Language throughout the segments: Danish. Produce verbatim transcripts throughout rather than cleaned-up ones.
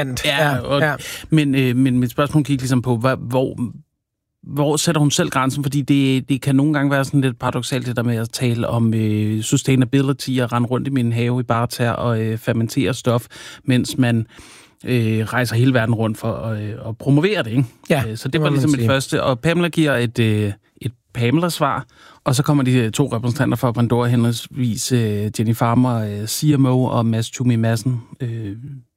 kant. Ja, og, ja. Men, øh, men mit spørgsmål gik ligesom på, hvor, hvor, hvor sætter hun selv grænsen? Fordi det, det kan nogle gange være sådan lidt paradoksalt, det der med at tale om øh, sustainability og rende rundt i min have i barter og øh, fermentere stof, mens man øh, rejser hele verden rundt for at, øh, at promovere det, ikke? Ja, så det var ligesom mit første. Og Pamela giver et, øh, et Pamela-svar, og så kommer de to repræsentanter fra Pandora, henholdsvis øh, Jenny Farmer, øh, C M O, og Mads Tumi Madsen, øh,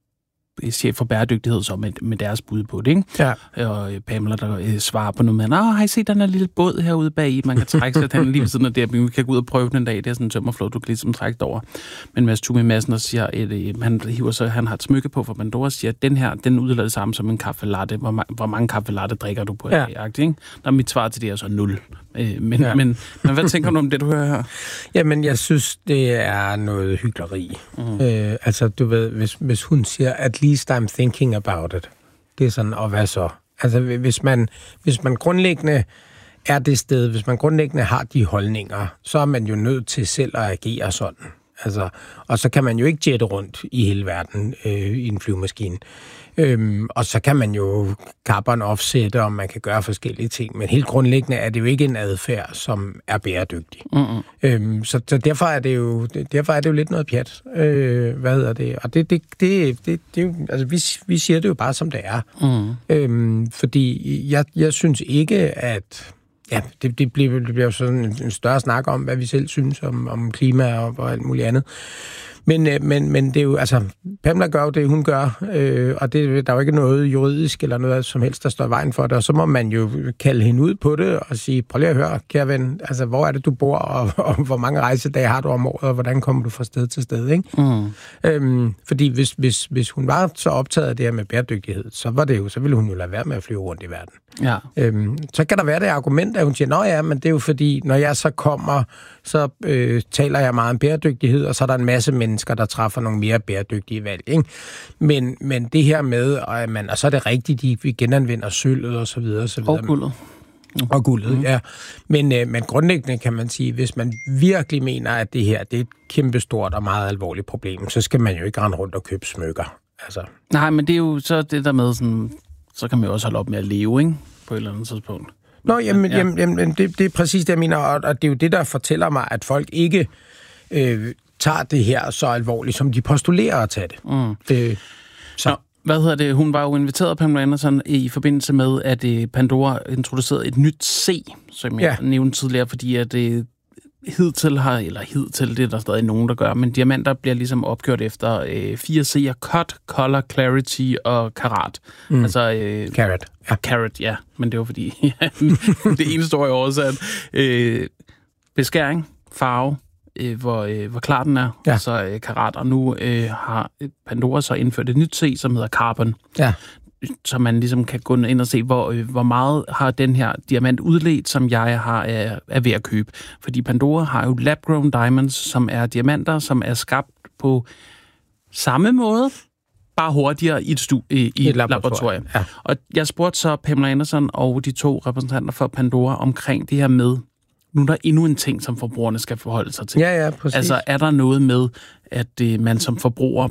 chef for bæredygtighed, så med, med deres bud på det, ikke? Ja. Og øh, Pamela, der øh, svarer på noget med, åh, har I set den her lille båd herude bag, man kan trække sig den lige ved siden af det, vi kan gå ud og prøve den en dag, det er sådan en tømmerflåde, du kan ligesom trække over. Men Mads Tumi Madsen, der siger, at øh, han hiver så, han har et smykke på for Pandora, siger, at den her, den udlader det samme som en kaffe latte. Hvor, ma- hvor mange kaffe latte drikker du på? Ja. Dag, ikke? Der er mit svar til det er så nul. Øh, men, ja. men, men hvad tænker du om det, du hører her? Jamen, jeg synes, det er noget hykleri. Mm. Øh, altså, du ved, hvis, hvis hun siger, at least I'm thinking about it. Det er sådan, og hvad så? Altså, hvis man, hvis man grundlæggende er det sted, hvis man grundlæggende har de holdninger, så er man jo nødt til selv at agere sådan. Altså, og så kan man jo ikke jette rundt i hele verden øh, i en flyvemaskine. Øhm, og så kan man jo carbon offsette, og man kan gøre forskellige ting. Men helt grundlæggende er det jo ikke en adfærd, som er bæredygtig. Mm-hmm. Øhm, så, så derfor er det jo derfor er det jo lidt noget pjat. Øh, hvad hedder det? Og det, det, det, det, det er jo, altså vi, vi siger det jo bare som det er. Mm-hmm. Øhm, fordi jeg, jeg synes ikke, at ja, det, det bliver det bliver jo sådan en, en større snak om, hvad vi selv synes om, om klima og, og alt muligt andet. Men, men, men det er jo, altså, Pamela gør jo det, hun gør, øh, og det, der er jo ikke noget juridisk eller noget som helst, der står i vejen for det, og så må man jo kalde hende ud på det og sige, prøv lige at høre, kære ven, altså, hvor er det, du bor, og, og hvor mange rejsedage har du om året, og hvordan kommer du fra sted til sted, ikke? Mm. Øhm, fordi hvis, hvis, hvis hun var så optaget af det her med bæredygtighed, så var det jo, så ville hun jo lade være med at flyve rundt i verden. Ja. Øhm, så kan der være det argument, at hun siger, nå ja, men det er jo fordi, når jeg så kommer, så øh, taler jeg meget om bæredygtighed, og så er der en masse mennesker, der træffer nogle mere bæredygtige valg, ikke? Men, men det her med, at man, og så er det rigtigt, de vi genanvender sølvet og så videre, og så videre. Og guldet. Mm. Og guldet, mm. ja. Men, øh, men grundlæggende kan man sige, hvis man virkelig mener, at det her det er et kæmpestort og meget alvorligt problem, så skal man jo ikke rende rundt og købe smykker. Altså. Nej, men det er jo så det der med sådan, så kan man jo også holde op med at leve, ikke? På et eller andet tidspunkt. Nå, jamen, ja. jamen, jamen det, det er præcis det, jeg mener, og det er jo det, der fortæller mig, at folk ikke øh, tager det her så alvorligt, som de postulerer at tage det. Mm. øh, så. Nå, hvad hedder det? Hun var jo inviteret, Pamela Andersen, i forbindelse med, at Pandora introducerede et nyt C, som jeg ja. nævnte tidligere, fordi at det hidtil har, eller hidtil, det er der stadig nogen, der gør, men diamanter bliver ligesom opgjort efter øh, fire C'er, cut, color, clarity og karat. Mm. Altså, øh, carat. Ja. Carat, ja. Men det var fordi, ja, det ene står i oversat. Øh, beskæring, farve, øh, hvor, øh, hvor klar den er, ja. Og så øh, karat. Og nu øh, har Pandora så indført et nyt C, som hedder carbon. Ja. Så man ligesom kan gå ind og se, hvor, øh, hvor meget har den her diamant udledt, som jeg har er, er ved at købe. Fordi Pandora har jo lab-grown diamonds, som er diamanter, som er skabt på samme måde, bare hurtigere i et, stu- i, i et laboratorium. Ja. Og jeg spurgte så Pamela Andersen og de to repræsentanter for Pandora omkring det her med, nu er der endnu en ting, som forbrugerne skal forholde sig til. Ja, ja, præcis. Altså, er der noget med, at øh, man som forbruger,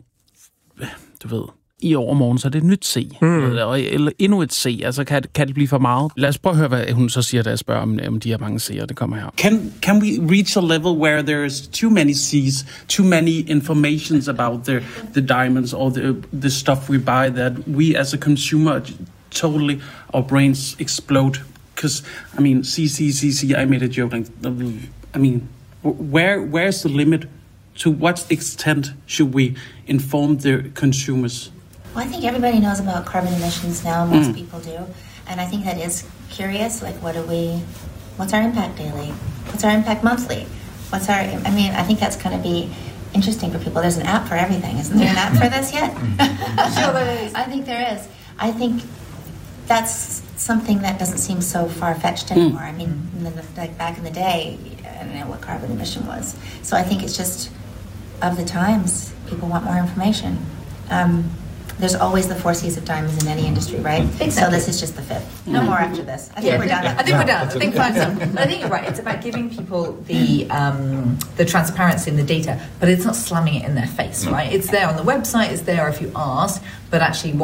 du ved, i overmorgen, så er det et nyt C. Mm. Eller, eller endnu et C. Altså, kan, kan det blive for meget? Lad os prøve at høre, hvad hun så siger, da jeg spørger, om, om de har mange C'er. Det kommer her. Can, can we reach a level where there is too many C's, too many informations about the, the diamonds or the, the stuff we buy that we as a consumer totally, our brains explode? Because, I mean, C, C, C, C, I made a joke. Like, I mean, where where's the limit? To what extent should we inform the consumers? Well, I think everybody knows about carbon emissions now. Most mm. people do. And I think that is curious. Like, what do we, what's our impact daily? What's our impact monthly? What's our, I mean, I think that's going to be interesting for people. There's an app for everything. Isn't there an app for this yet? Sure there is. I think there is. I think that's something that doesn't seem so far-fetched anymore. Mm. I mean, in the, like back in the day, I don't know what carbon emission was. So I think it's just of the times. People want more information. Um, There's always the four C's of diamonds in any industry, right? Exactly. So this is just the fifth. No more after this. I think yeah, we're done. I think we're done. I think five some. But I think you're right. It's about giving people the um, the transparency in the data, but it's not slamming it in their face, right? It's there on the website. It's there if you ask, but actually.